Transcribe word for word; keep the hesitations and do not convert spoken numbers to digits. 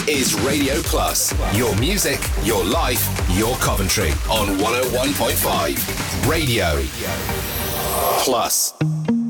is Radio Plus. Your music, your life, your Coventry on one oh one point five. Radio Plus.